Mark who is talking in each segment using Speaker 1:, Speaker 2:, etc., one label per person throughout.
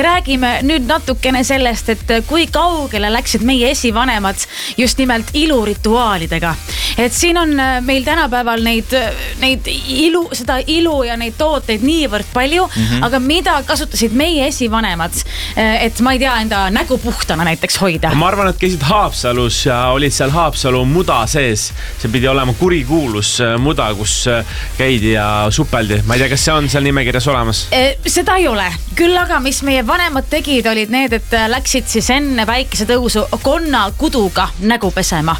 Speaker 1: räägime nüüd natukene sellest, et kui kaugele läksid meie esivanemad just nimelt ilurituaalidega. Et siin on meil tänapäeval seda ilu ja neid tooteid niivõrd palju, aga mida kasutasid meie esivanemad, et ma ei tea, enda nägu puhtana näiteks hoida?
Speaker 2: Ma arvan, et käisid Haapsalus ja olid seal Haapsalu muda sees. See pidi olema kurikuulus muda, kus käidi ja supeldi. Ma ei tea, kas see on seal nimekirjas olemas?
Speaker 1: Seda ei ole. Küll aga, mis meie vanemad tegid, olid need, et läksid siis enne päikesetõusu konnakuduga nägu pesema.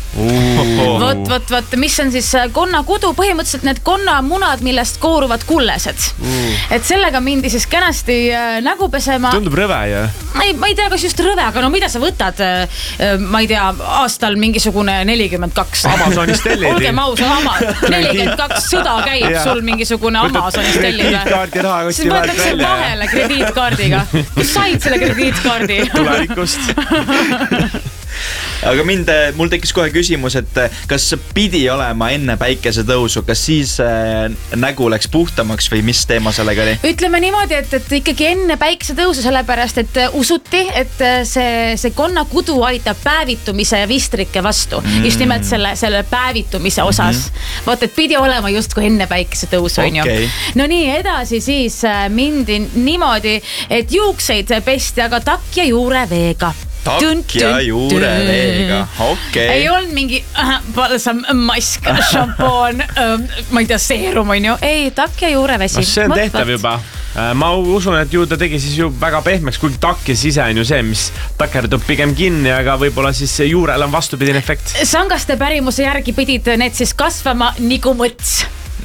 Speaker 1: Vot, mis on siis konnakudu? Põhimõtteliselt need konnamunad, millest kooruvad kullesed. Et sellega mindi siis kenasti nägu pesema.
Speaker 2: Tundub rõve, jah?
Speaker 1: Ma ei tea, kas just rõve, aga no mida sa võtad, ma ei tea, aastal mingisugune 42.
Speaker 2: Amazonist tellidi.
Speaker 1: Olge maus, 42 sõda käib sul mingisugune Amazonist tellida.
Speaker 2: Krediitkaardi raha kosti
Speaker 1: vahelt välja. Võetakse vahele krediitkaardiga. Kus said selle krediitkaardi?
Speaker 2: Tulevikust.
Speaker 3: Aga mul tekkis kohe küsimus, et kas pidi olema enne päikesetõusu, kas siis nägu läks puhtamaks või mis teema sellega oli?
Speaker 1: Ütleme niimoodi, et ikkagi enne päikesetõusu, sellepärast, et usuti, et see konnakudu aitab päevitumise ja vistrike vastu. Just nimelt selle päevitumise osas. Vot, et pidi olema justkui enne päikesetõusu, on ju. No nii, edasi siis mindi niimoodi, et juukseid pesti, aga takk ja juureveega.
Speaker 3: Takk ja juureveega, okei.
Speaker 1: Ei olnud mingi balsam, mask, šampoon, ma ei tea, seerum on ju. Ei, takk ja juurevesi.
Speaker 2: See on tehtav juba. Ma usun, et ju ta tegi siis ju väga pehmeks, kuigi takkis ise on ju see, mis takerdub pigem kinni, aga võib-olla siis juurel on vastupidine efekt.
Speaker 1: Sangaste pärimuse järgi pidid need siis kasvama nagu mõts.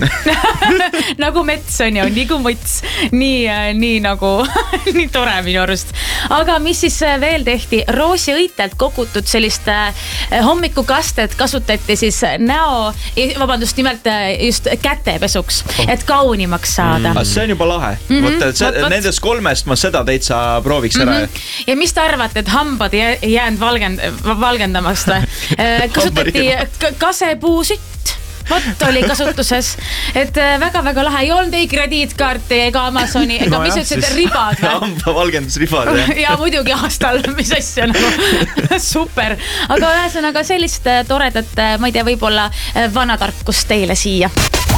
Speaker 1: Nagu mets on ju, nagu mõts. Nii nagu, nii tore minu arust. Aga mis siis veel tehti? Roosi õitelt kogutud sellist hommikukastet kasutati siis nimelt just kätepesuks, et kaunimaks saada.
Speaker 3: See on juba lahe. Nendest 3 ma seda täitsa prooviks ära.
Speaker 1: Ja mis te arvate, et hambad ei jäänud valgendamast? Kasutati kasepuusütt. Vot oli kasutuses, et väga-väga lahe. Ei olnud ei krediitkaarti ega Amazoni, ega mis ütlesid ribad.
Speaker 3: Hamba valgendusribad.
Speaker 1: Ja muidugi aastal, mis asja nagu super. Aga ühesõnaga sellist toredat, ma ei tea, võib-olla vanatarkust teile siia.